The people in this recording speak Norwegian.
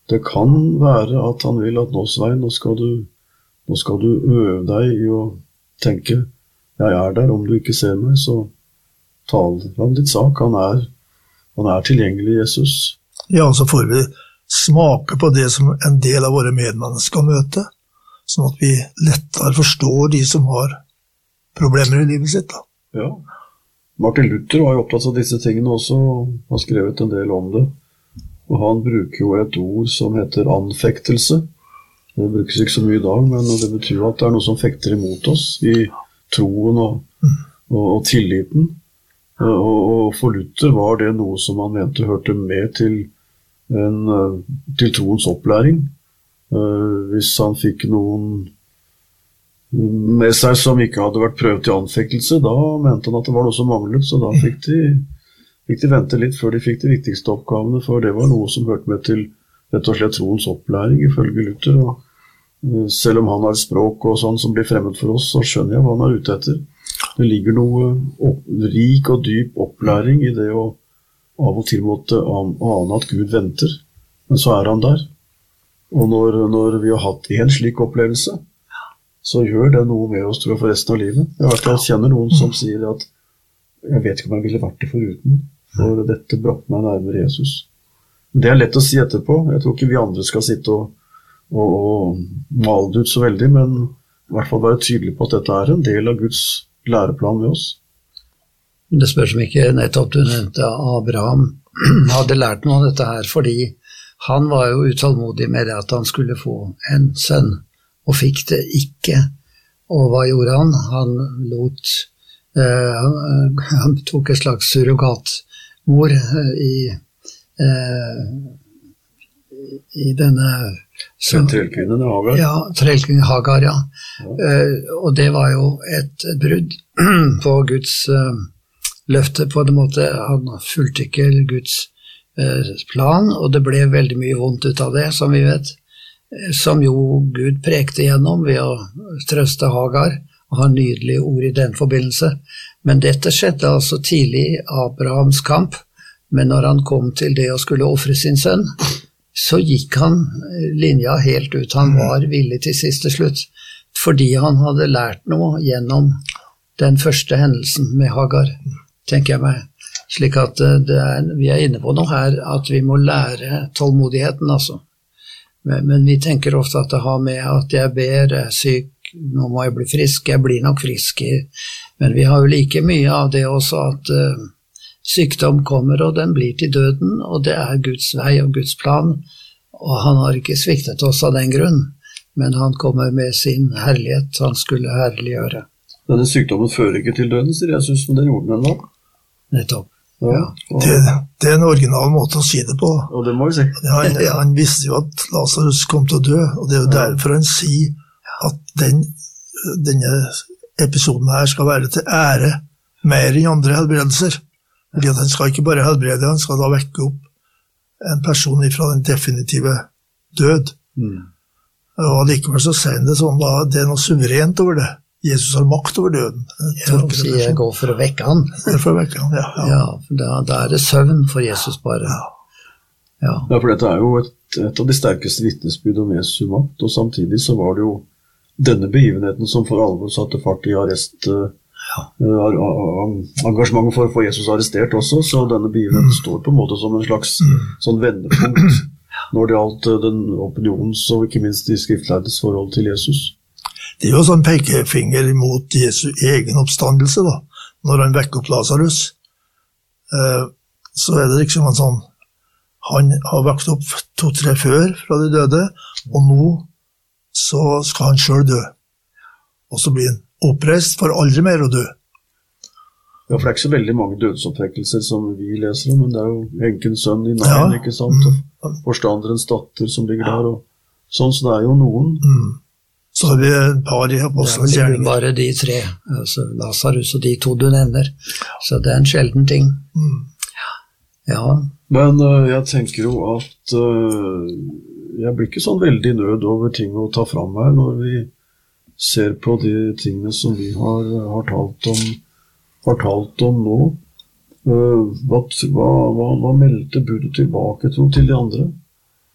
Det kan være at han vil at nå, Svein, nå skal du øve deg i å tenke, jeg der, om du ikke ser meg, så taler han ditt sak, han er tilgjengelig, Jesus. Ja, så får vi smake på det som en del av våre medmennesker møter, sånn at vi lettere forstår de som har problemer i livet sitt. Da. Ja, Martin Luther var jo opptatt av disse tingene også, har skrevet en del om det, og han bruker jo et ord som heter anfektelse. Det brukes ikke så mye i dag, men det betyr at det er noe som fekter imot oss i troen og tilliten. Og for Luther var det noe som han mente hørte med til troens opplæring. Hvis han fikk noen med seg som ikke hadde vært prøvd til anfektelse, da mente han at det var noe som manglet, så da fikk de vente litt før de fikk de viktigste oppgavene, for det var noe som hørte med til rett og slett troens opplæring, ifølge Luther. Og selv om han har språk og sånn som blir fremmed for oss, så skjønner jeg hva han er ute etter. Det ligger noe rik og dyp opplæring i det å av og til måtte ane at Gud venter, men så er han der. Og når vi har hatt en slik opplevelse, så gjør det noe med oss, tror jeg, for resten av livet. Jeg kjenner noen som sier at jeg vet ikke om jeg ville vært det foruten, for dette brakte meg nærmere Jesus. Det er lett å si etterpå. Jeg tror ikke vi andre skal sitte og male det ut så veldig, men i hvert fall være tydelig på at dette er en del av Guds læreplan med oss. Det spørs om ikke nettopp du nevnte Abraham hadde lært noe av dette her, fordi han var jo utålmodig med det at han skulle få en sønn, og fikk det ikke. Og hva gjorde han? Han tok et slags surrogatmor i denne trellkvinnen Hagar. Ja, trellkvinnen Hagar, ja. Og det var jo et brudd på Guds løfte på en måte. Han fulgte ikke Guds plan, og det ble veldig mye vondt ut av det, som vi vet, som jo Gud prekte gjennom ved å trøste Hagar, og har nydelige ord i den forbindelse. Men dette skjedde altså tidlig i Abrahams kamp, men når han kom til det å skulle offre sin sønn, så gikk han linja helt ut. Han var villig til siste slutt, fordi han hadde lært noe gjennom den første hendelsen med Hagar, tenker jeg meg. Slik at vi er inne på noe her, at vi må lære tålmodigheten, altså. Men vi tenker ofte at det har med at jeg ber, jeg er syk, nå må jeg bli frisk, jeg blir nok frisk. Men vi har jo like mye av det også at sykdom kommer, og den blir til døden, og det er Guds vei og Guds plan, og han har ikke sviktet oss av den grunn, men han kommer med sin herlighet, han skulle herliggjøre. Denne sykdommen fører ikke til døden, sier Jesus, men det gjorde den da. Nettopp. Ja. Det er en original måte å si det på. Og det må vi si. Han visste jo at Lazarus kom til å dø, og det er jo derfor han sier at denne episoden her skal være til ære mer enn andre helbredelser. Fordi at han skal ikke bare helbrede, han skal da vekke opp en person fra den definitive død. Og likevel så sier han det sånn da, det er noe suverent over det. Jesus har makt over døden. Ja, og sier jeg går for å vekke han. For å vekke han, ja. Ja, for da er det søvn for Jesus bare. Ja, for dette er jo et av de sterkeste vitnesbyrd om Jesu makt, og samtidig så var det jo denne begivenheten som for alvor satte fart i engasjementet for å få Jesus arrestert også, så denne begivenheten står på en måte som en slags sånn vendepunkt når det gjaldt den opinions og ikke minst de skriftlærdes forhold til Jesus. Det er jo sånn pekefinger mot Jesu egen oppstandelse da, når han vekker opp Lazarus. Så er det liksom en sånn, han har vokst opp 2-3 før fra de døde, og nå så skal han selv dø. Og så blir han oppreist for aldri mer å dø. Ja, for det er ikke så veldig mange dødsoppvekkelser som vi leser om, men det er jo enkens sønn i Nain, ikke sant? Og forstanderens datter som ligger der, og sånn, så det er jo noen. Så har vi et par i apostelens gjerninger. Det er bare de 3, altså Lazarus og de 2 du nevner, så det er en sjelden ting. Ja. Men jeg tenker jo at jeg blir ikke sånn veldig nød over ting å ta fram her, når vi ser på de tingene som vi har talt om nå. Hva meldte budet tilbake til de andre?